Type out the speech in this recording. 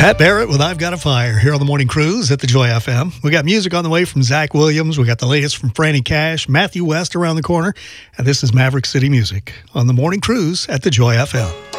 Pat Barrett with I've Got a Fire here on the Morning Cruise at the Joy FM. We got music on the way from Zach Williams. We got the latest from Franny Cash, Matthew West around the corner. And this is Maverick City Music on the Morning Cruise at the Joy FM.